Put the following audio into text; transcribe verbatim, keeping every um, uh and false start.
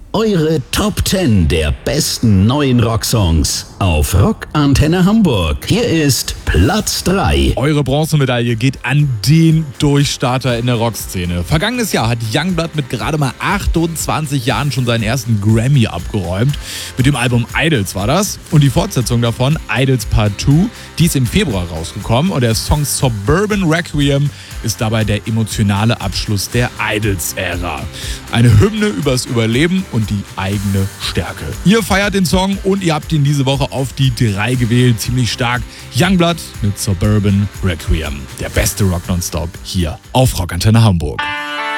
Eure Top zehn der besten neuen Rocksongs auf Rock Antenne Hamburg. Hier ist Platz drei. Eure Bronzemedaille geht an den Durchstarter in der Rockszene. Vergangenes Jahr hat Youngblood mit gerade mal achtundzwanzig Jahren schon seinen ersten Grammy abgeräumt. Mit dem Album Idols war das. Und die Fortsetzung davon, Idols Part zwei, die ist im Februar rausgekommen. Und der Song Suburban Requiem ist dabei der emotionale Abschluss der Idols-Ära. Eine Hymne übers Überleben und die eigene Stärke. Ihr feiert den Song und ihr habt ihn diese Woche auf die drei gewählt. Ziemlich stark. Youngblood mit Suburban Requiem. Der beste Rock Nonstop hier auf Rock Antenne Hamburg.